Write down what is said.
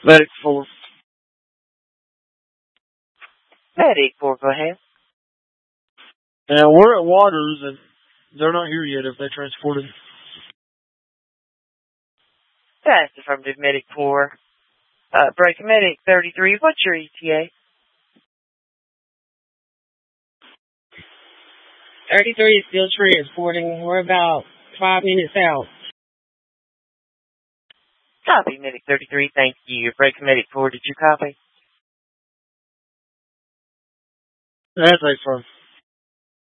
Medic 4. Medic 4, go ahead. And we're at Waters, and they're not here yet if they transported. That's affirmative, Medic 4. Break Medic 33, what's your ETA? 33 is still transporting. We're about 5 minutes out. Copy, Medic 33, thank you. Break Medic 4, did you copy? That's affirmative.